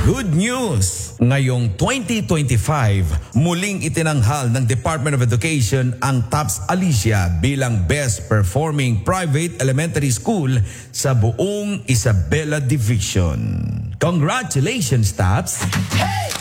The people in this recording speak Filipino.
Good news! Ngayong 2025, muling itinanghal ng Department of Education ang TAPS Alicia bilang Best Performing Private Elementary School sa buong Isabela Division. Congratulations, TAPS!